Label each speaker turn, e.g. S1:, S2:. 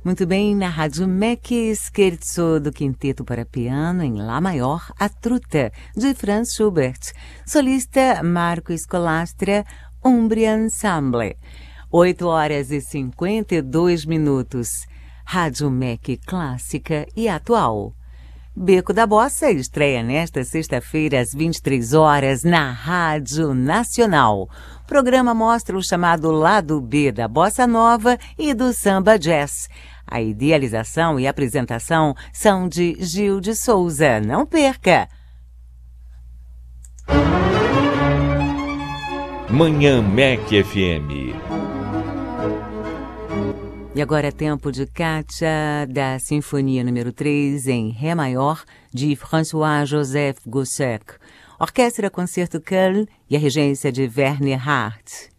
S1: Muito bem, na Rádio MEC, Scherzo do Quinteto para Piano em Lá Maior, A Truta, de Franz Schubert. Solista Marco Scolastra, Umbria Ensemble. 8h52. Rádio MEC clássica e atual. Beco da Bossa estreia nesta sexta-feira às 23h na Rádio Nacional. O programa mostra o chamado lado B da Bossa Nova e do Samba Jazz. A idealização e apresentação são de Gil de Souza. Não perca!
S2: Manhã MEC FM.
S1: E agora é tempo de Kátia, da Sinfonia número 3, em Ré maior, de François-Joseph Gossec. Orquestra Concerto Köln e a regência de Werner Hart.